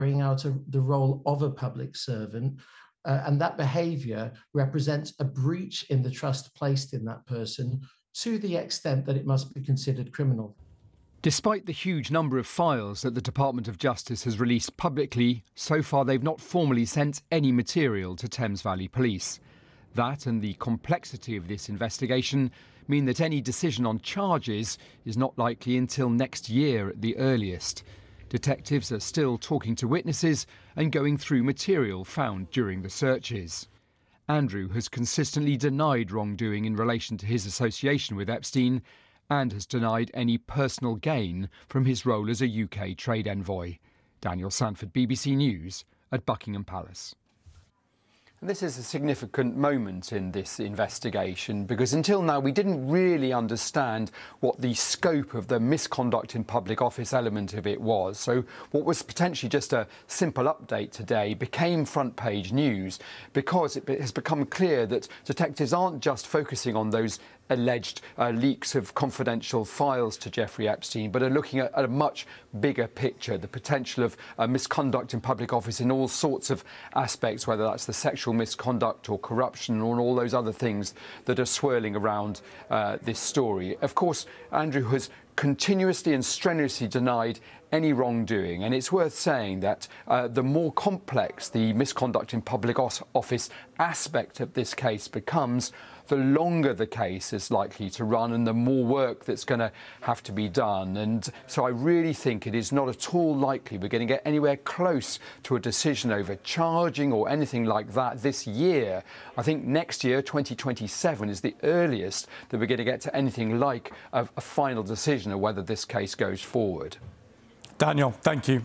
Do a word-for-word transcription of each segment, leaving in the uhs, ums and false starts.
carrying out a, the role of a public servant, uh, and that behaviour represents a breach in the trust placed in that person to the extent that it must be considered criminal. Despite the huge number of files that the Department of Justice has released publicly, so far they've not formally sent any material to Thames Valley Police. That and the complexity of this investigation mean that any decision on charges is not likely until next year at the earliest. Detectives are still talking to witnesses and going through material found during the searches. Andrew has consistently denied wrongdoing in relation to his association with Epstein and has denied any personal gain from his role as a U K trade envoy. Daniel Sanford, B B C News at Buckingham Palace. This is a significant moment in this investigation because until now we didn't really understand what the scope of the misconduct in public office element of it was. So what was potentially just a simple update today became front page news because it has become clear that detectives aren't just focusing on those alleged uh, leaks of confidential files to Jeffrey Epstein, but are looking at, at a much bigger picture, the potential of uh, misconduct in public office in all sorts of aspects, whether that's the sexual misconduct or corruption or all those other things that are swirling around uh, this story. Of course, Andrew has continuously and strenuously denied any wrongdoing, and it's worth saying that uh, the more complex the misconduct in public office aspect of this case becomes, the longer the case is likely to run and the more work that's going to have to be done. And so I really think it is not at all likely we're going to get anywhere close to a decision over charging or anything like that this year. I think next year, twenty twenty-seven, is the earliest that we're going to get to anything like a, a final decision of whether this case goes forward. Daniel, thank you.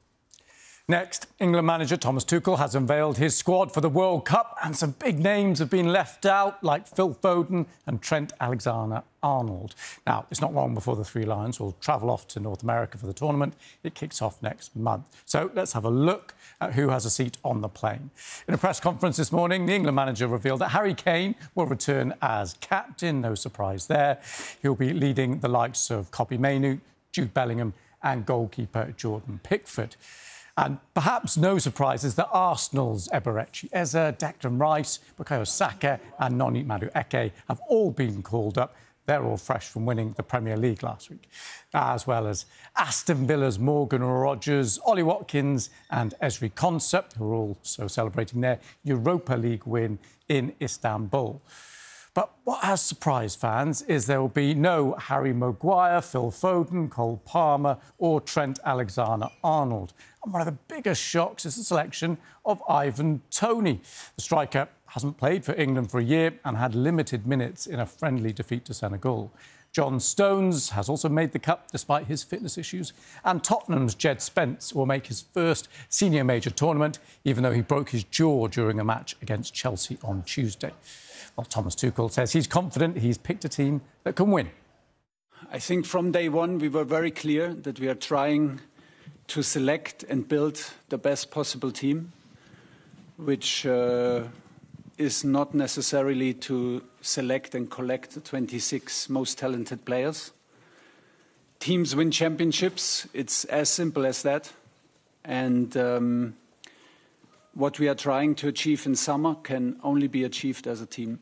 Next, England manager Thomas Tuchel has unveiled his squad for the World Cup, and some big names have been left out, like Phil Foden and Trent Alexander-Arnold. Now, it's not long before the Three Lions will travel off to North America for the tournament. It kicks off next month. So let's have a look at who has a seat on the plane. In a press conference this morning, the England manager revealed that Harry Kane will return as captain. No surprise there. He'll be leading the likes of Kobbie Mainoo, Jude Bellingham and goalkeeper Jordan Pickford. And perhaps no surprises that Arsenal's Eberechi Eze, Declan Rice, Bukayo Saka and Noni Madueke have all been called up. They're all fresh from winning the Premier League last week, as well as Aston Villa's Morgan Rogers, Ollie Watkins and Ezri Konsa, who are also celebrating their Europa League win in Istanbul. But what has surprised fans is there will be no Harry Maguire, Phil Foden, Cole Palmer or Trent Alexander-Arnold. And one of the biggest shocks is the selection of Ivan Toney. The striker hasn't played for England for a year and had limited minutes in a friendly defeat to Senegal. John Stones has also made the cut despite his fitness issues. And Tottenham's Jed Spence will make his first senior major tournament, even though he broke his jaw during a match against Chelsea on Tuesday. Well, Thomas Tuchel says he's confident he's picked a team that can win. I think from day one we were very clear that we are trying to select and build the best possible team, which uh, is not necessarily to select and collect the twenty-six most talented players. Teams win championships. It's as simple as that. And um, what we are trying to achieve in summer can only be achieved as a team.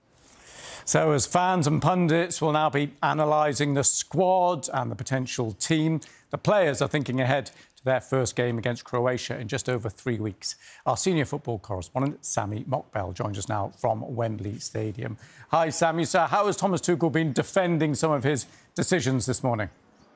So as fans and pundits will now be analysing the squad and the potential team, the players are thinking ahead to their first game against Croatia in just over three weeks. Our senior football correspondent, Sami Mokbel, joins us now from Wembley Stadium. Hi, Sami. So how has Thomas Tuchel been defending some of his decisions this morning?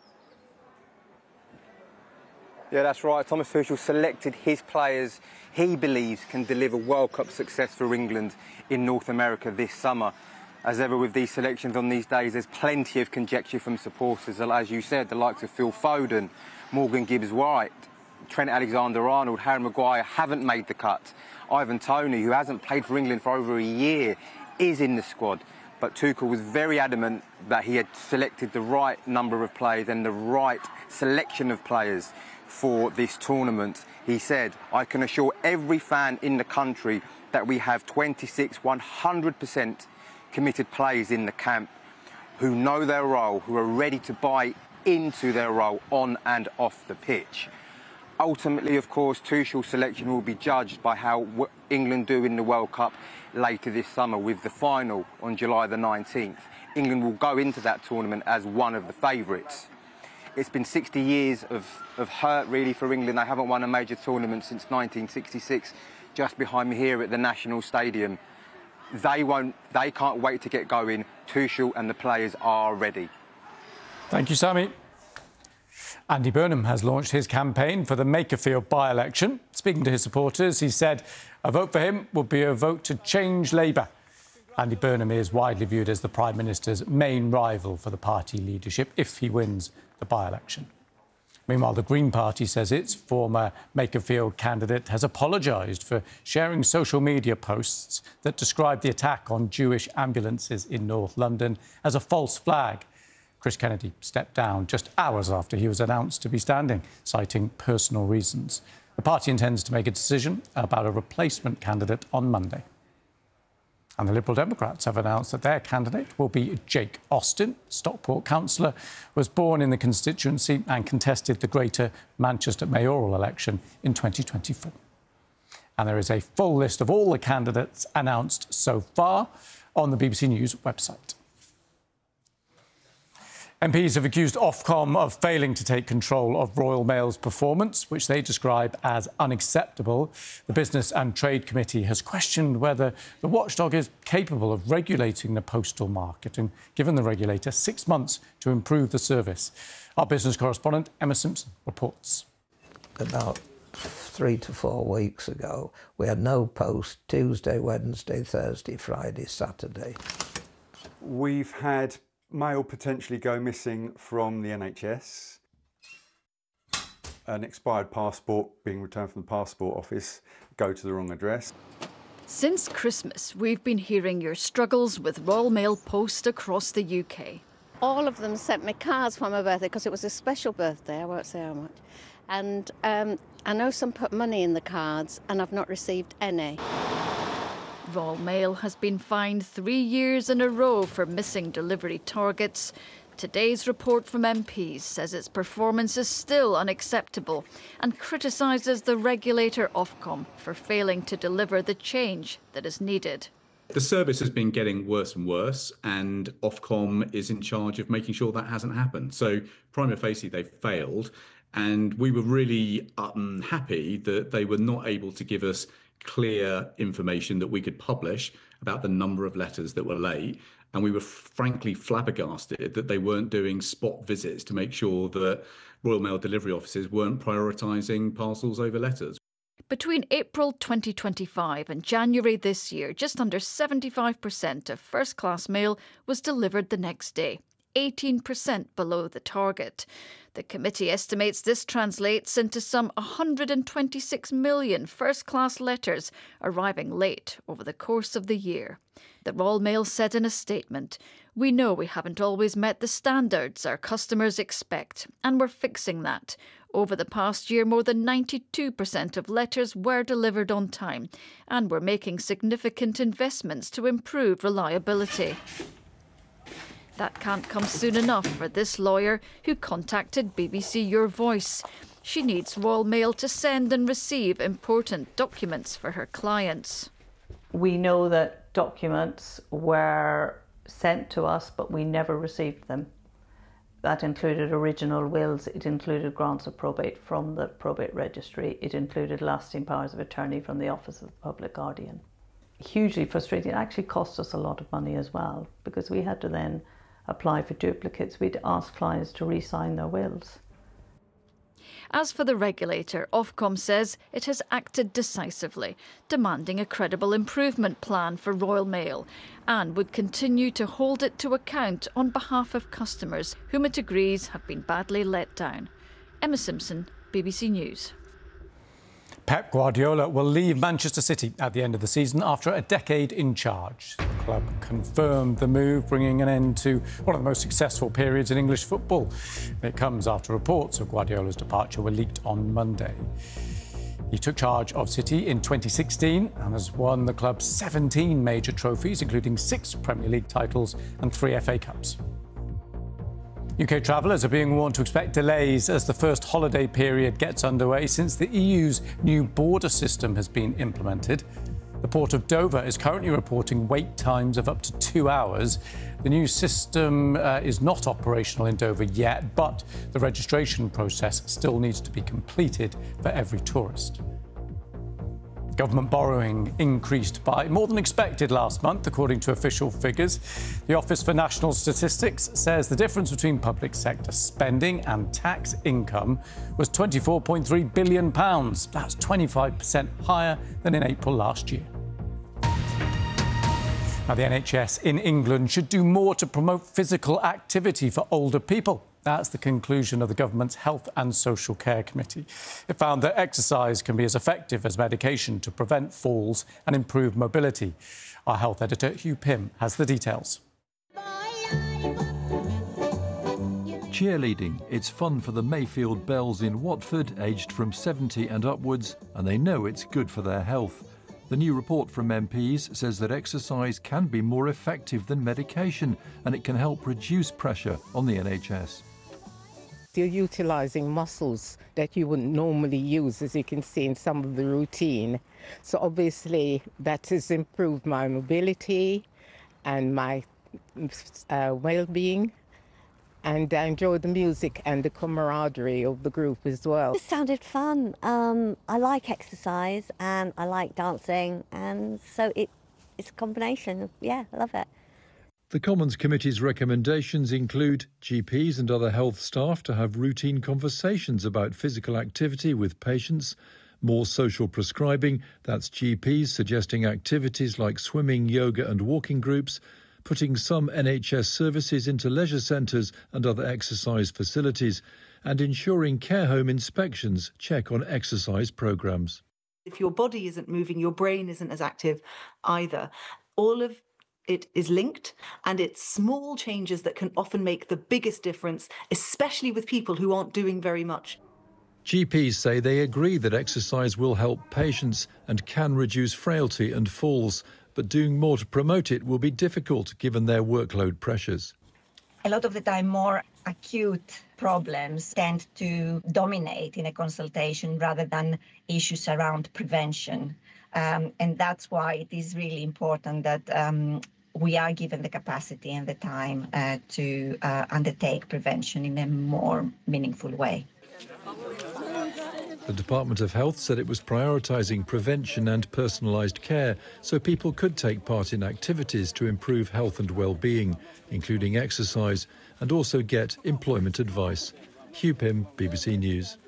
Yeah, that's right. Thomas Tuchel selected his players he believes can deliver World Cup success for England in North America this summer. As ever with these selections on these days, there's plenty of conjecture from supporters. As you said, the likes of Phil Foden, Morgan Gibbs-White, Trent Alexander-Arnold, Harry Maguire haven't made the cut. Ivan Toney, who hasn't played for England for over a year, is in the squad. But Tuchel was very adamant that he had selected the right number of players and the right selection of players for this tournament. He said, I can assure every fan in the country that we have twenty-six one hundred percent committed players in the camp who know their role, who are ready to buy into their role on and off the pitch. Ultimately, of course, Tuchel's selection will be judged by how England do in the World Cup later this summer, with the final on July the nineteenth. England will go into that tournament as one of the favourites. It's been sixty years of, of hurt, really, for England. They haven't won a major tournament since nineteen sixty-six, just behind me here at the National Stadium. They won't, they can't wait to get going. Tuchel and the players are ready. Thank you, Sammy. Andy Burnham has launched his campaign for the Makerfield by-election. Speaking to his supporters, he said a vote for him would be a vote to change Labour. Andy Burnham is widely viewed as the Prime Minister's main rival for the party leadership if he wins the by-election. Meanwhile, the Green Party says its former Makerfield candidate has apologised for sharing social media posts that describe the attack on Jewish ambulances in North London as a false flag. Chris Kennedy stepped down just hours after he was announced to be standing, citing personal reasons. The party intends to make a decision about a replacement candidate on Monday. And the Liberal Democrats have announced that their candidate will be Jake Austin. Stockport councillor was born in the constituency and contested the Greater Manchester mayoral election in twenty twenty-four. And there is a full list of all the candidates announced so far on the B B C News website. M Ps have accused Ofcom of failing to take control of Royal Mail's performance, which they describe as unacceptable. The Business and Trade Committee has questioned whether the watchdog is capable of regulating the postal market and given the regulator six months to improve the service. Our business correspondent, Emma Simpson, reports. About three to four weeks ago, we had no post Tuesday, Wednesday, Thursday, Friday, Saturday. We've had mail potentially go missing from the N H S, an expired passport being returned from the passport office, go to the wrong address. Since Christmas, we've been hearing your struggles with Royal Mail Post across the U K. All of them sent me cards for my birthday because it was a special birthday, I won't say how much. And um, I know some put money in the cards and I've not received any. Royal Mail has been fined three years in a row for missing delivery targets. Today's report from M Ps says its performance is still unacceptable and criticises the regulator Ofcom for failing to deliver the change that is needed. The service has been getting worse and worse, and Ofcom is in charge of making sure that hasn't happened. So prima facie, they've failed, and we were really unhappy that they were not able to give us clear information that we could publish about the number of letters that were late. And we were frankly flabbergasted that they weren't doing spot visits to make sure that Royal Mail delivery offices weren't prioritising parcels over letters. Between April twenty twenty-five and January this year, just under seventy-five percent of first-class mail was delivered the next day, eighteen percent below the target. The committee estimates this translates into some one hundred twenty-six million first-class letters arriving late over the course of the year. The Royal Mail said in a statement, "We know we haven't always met the standards our customers expect, and we're fixing that. Over the past year, more than ninety-two percent of letters were delivered on time, and we're making significant investments to improve reliability." That can't come soon enough for this lawyer who contacted B B C Your Voice. She needs Royal Mail to send and receive important documents for her clients. We know that documents were sent to us, but we never received them. That included original wills, it included grants of probate from the probate registry, it included lasting powers of attorney from the Office of the Public Guardian. Hugely frustrating. It actually cost us a lot of money as well, because we had to then apply for duplicates. We'd ask clients to re-sign their wills. As for the regulator, Ofcom says it has acted decisively, demanding a credible improvement plan for Royal Mail, and would continue to hold it to account on behalf of customers whom it agrees have been badly let down. Emma Simpson, B B C News. Pep Guardiola will leave Manchester City at the end of the season after a decade in charge. The club confirmed the move, bringing an end to one of the most successful periods in English football. It comes after reports of Guardiola's departure were leaked on Monday. He took charge of City in twenty sixteen and has won the club's seventeen major trophies, including six Premier League titles and three F A Cups. U K travellers are being warned to expect delays as the first holiday period gets underway since the E U's new border system has been implemented. The Port of Dover is currently reporting wait times of up to two hours. The new system uh, is not operational in Dover yet, but the registration process still needs to be completed for every tourist. Government borrowing increased by more than expected last month, according to official figures. The Office for National Statistics says the difference between public sector spending and tax income was twenty-four point three billion pounds. That's twenty-five percent higher than in April last year. Now, the N H S in England should do more to promote physical activity for older people. That's the conclusion of the government's Health and Social Care Committee. It found that exercise can be as effective as medication to prevent falls and improve mobility. Our health editor, Hugh Pym, has the details. Cheerleading. It's fun for the Mayfield Bells in Watford, aged from seventy and upwards, and they know it's good for their health. The new report from M Ps says that exercise can be more effective than medication, and it can help reduce pressure on the N H S. You're utilising muscles that you wouldn't normally use, as you can see in some of the routine. So obviously that has improved my mobility and my uh, well-being. And I enjoy the music and the camaraderie of the group as well. It sounded fun. Um, I like exercise and I like dancing, and so it, it's a combination of, yeah, I love it. The Commons Committee's recommendations include G Ps and other health staff to have routine conversations about physical activity with patients, more social prescribing, that's G Ps suggesting activities like swimming, yoga and walking groups, putting some N H S services into leisure centres and other exercise facilities, and ensuring care home inspections check on exercise programmes. If your body isn't moving, your brain isn't as active either. All of it is linked, and it's small changes that can often make the biggest difference, especially with people who aren't doing very much. G Ps say they agree that exercise will help patients and can reduce frailty and falls, but doing more to promote it will be difficult given their workload pressures. A lot of the time, more acute problems tend to dominate in a consultation rather than issues around prevention. Um, and that's why it is really important that um, we are given the capacity and the time uh, to uh, undertake prevention in a more meaningful way. The Department of Health said it was prioritising prevention and personalised care so people could take part in activities to improve health and well-being, including exercise, and also get employment advice. Hugh Pym, B B C News.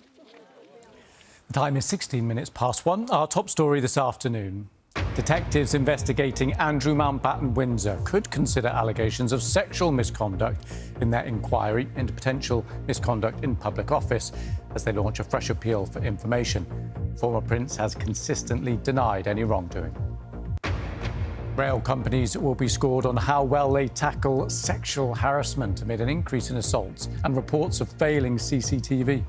The time is sixteen minutes past one. Our top story this afternoon. Detectives investigating Andrew Mountbatten Windsor could consider allegations of sexual misconduct in their inquiry into potential misconduct in public office as they launch a fresh appeal for information. Former Prince has consistently denied any wrongdoing. Rail companies will be scored on how well they tackle sexual harassment amid an increase in assaults and reports of failing C C T V.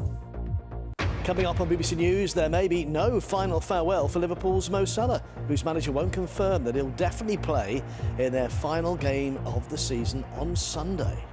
Coming up on B B C News, there may be no final farewell for Liverpool's Mo Salah, whose manager won't confirm that he'll definitely play in their final game of the season on Sunday.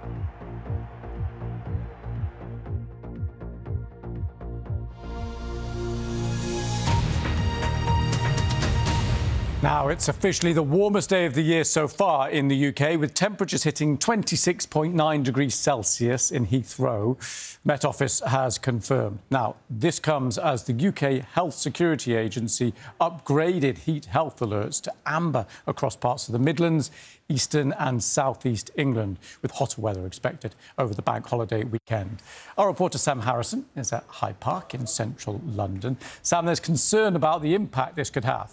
Now, it's officially the warmest day of the year so far in the U K, with temperatures hitting twenty-six point nine degrees Celsius in Heathrow, Met Office has confirmed. Now, this comes as the U K Health Security Agency upgraded heat health alerts to amber across parts of the Midlands, eastern and southeast England, with hotter weather expected over the bank holiday weekend. Our reporter Sam Harrison is at Hyde Park in central London. Sam, there's concern about the impact this could have.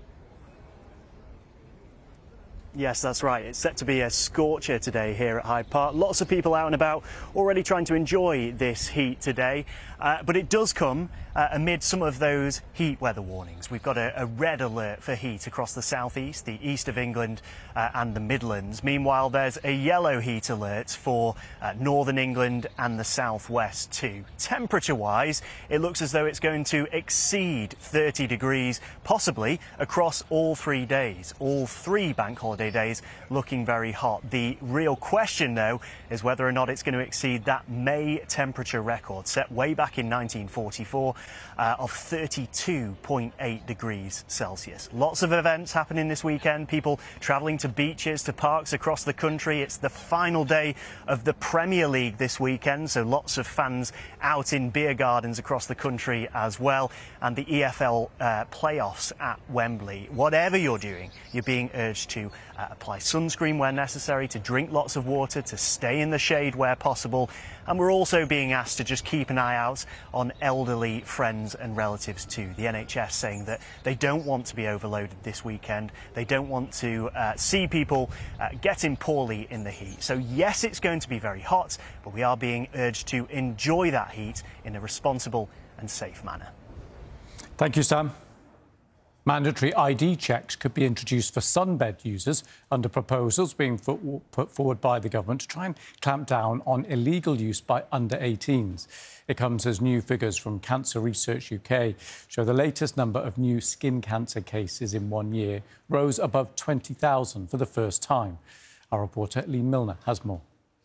Yes, that's right. It's set to be a scorcher today here at Hyde Park. Lots of people out and about already trying to enjoy this heat today. Uh, but it does come uh, amid some of those heat weather warnings. We've got a, a red alert for heat across the southeast, the east of England uh, and the Midlands. Meanwhile, there's a yellow heat alert for uh, northern England and the southwest too. Temperature-wise, it looks as though it's going to exceed thirty degrees, possibly across all three days, all three bank holidays holiday days looking very hot. The real question, though, is whether or not it's going to exceed that May temperature record set way back in nineteen forty-four uh, of thirty-two point eight degrees Celsius. Lots of events happening this weekend, people travelling to beaches, to parks across the country. It's the final day of the Premier League this weekend, so lots of fans out in beer gardens across the country as well, and the E F L uh, playoffs at Wembley. Whatever you're doing, you're being urged to uh, apply sunscreen where necessary, to drink lots of water, to stay in the shade where possible, and we're also being asked to just keep an eye out on elderly friends and relatives too. The N H S saying that they don't want to be overloaded this weekend. They don't want to uh, see people uh, getting poorly in the heat. So yes, it's going to be very hot, but we are being urged to enjoy that heat in a responsible and safe manner. Thank you, Sam. Mandatory I D checks could be introduced for sunbed users under proposals being put forward by the government to try and clamp down on illegal use by under eighteens. It comes as new figures from Cancer Research U K show the latest number of new skin cancer cases in one year rose above twenty thousand for the first time. Our reporter Lee Milner has more.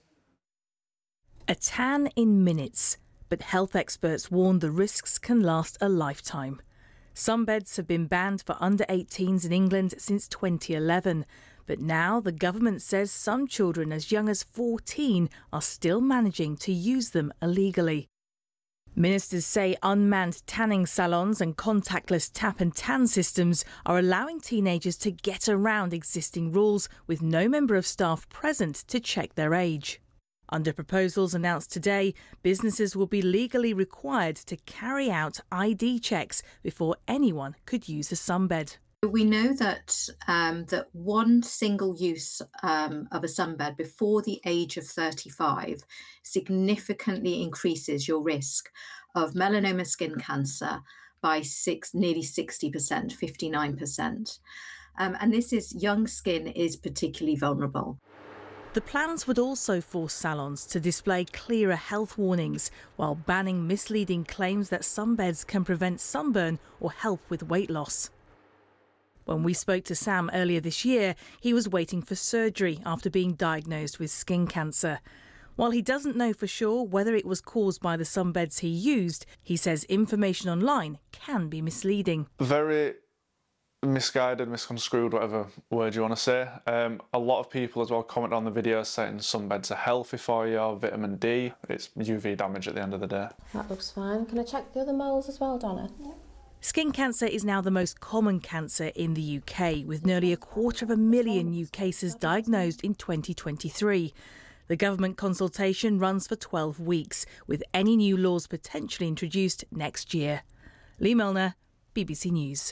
A tan in minutes, but health experts warn the risks can last a lifetime. Sunbeds have been banned for under eighteens in England since twenty eleven, but now the government says some children as young as fourteen are still managing to use them illegally. Ministers say unmanned tanning salons and contactless tap and tan systems are allowing teenagers to get around existing rules with no member of staff present to check their age. Under proposals announced today, businesses will be legally required to carry out I D checks before anyone could use a sunbed. We know that um, that one single use um, of a sunbed before the age of thirty-five significantly increases your risk of melanoma skin cancer by six, nearly sixty percent, fifty-nine percent. Um, and this is young skin is particularly vulnerable. The plans would also force salons to display clearer health warnings while banning misleading claims that sunbeds can prevent sunburn or help with weight loss. When we spoke to Sam earlier this year, he was waiting for surgery after being diagnosed with skin cancer. While he doesn't know for sure whether it was caused by the sunbeds he used, he says information online can be misleading. Very misguided, misconstrued, whatever word you want to say. Um, a lot of people as well comment on the video saying sunbeds are healthy for you, or vitamin D. It's U V damage at the end of the day. That looks fine. Can I check the other moles as well, Donna? Yeah. Skin cancer is now the most common cancer in the U K, with nearly a quarter of a million new cases diagnosed in twenty twenty-three. The government consultation runs for twelve weeks, with any new laws potentially introduced next year. Lee Milner, B B C News.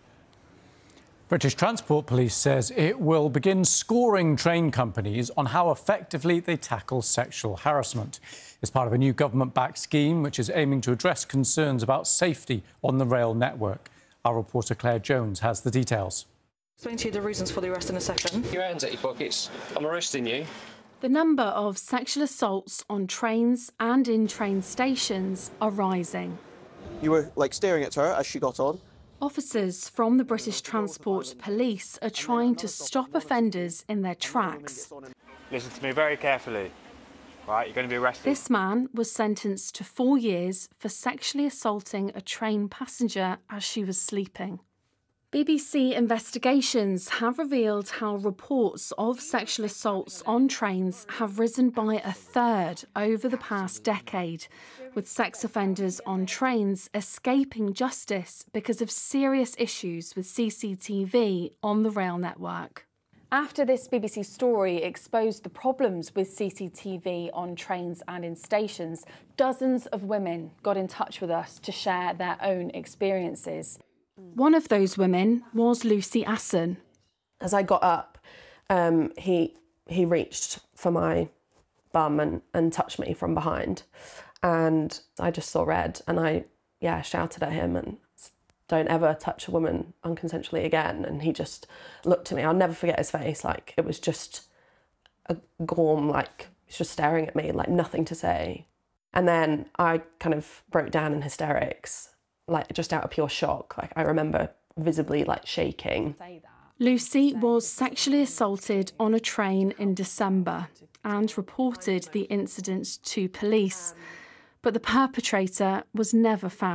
British Transport Police says it will begin scoring train companies on how effectively they tackle sexual harassment. It's part of a new government-backed scheme which is aiming to address concerns about safety on the rail network. Our reporter Claire Jones has the details. Explain to you the reasons for the arrest in a second. Your hands at your pockets. I'm arresting you. The number of sexual assaults on trains and in train stations are rising. You were, like, staring at her as she got on. Officers from the British Transport Police are trying to stop offenders in their tracks. Listen to me very carefully. Right, you're going to be arrested. This man was sentenced to four years for sexually assaulting a train passenger as she was sleeping. B B C investigations have revealed how reports of sexual assaults on trains have risen by a third over the past decade, with sex offenders on trains escaping justice because of serious issues with C C T V on the rail network. After this B B C story exposed the problems with C C T V on trains and in stations, dozens of women got in touch with us to share their own experiences. One of those women was Lucy Asson. As I got up, um, he he reached for my bum and, and touched me from behind. And I just saw red and I, yeah, shouted at him and don't ever touch a woman unconsensually again. And he just looked at me. I'll never forget his face. Like, it was just a gorm, like, he's just staring at me, like nothing to say. And then I kind of broke down in hysterics, like just out of pure shock. Like, I remember visibly like shaking. Lucy was sexually assaulted on a train in December and reported the incident to police, but the perpetrator was never found.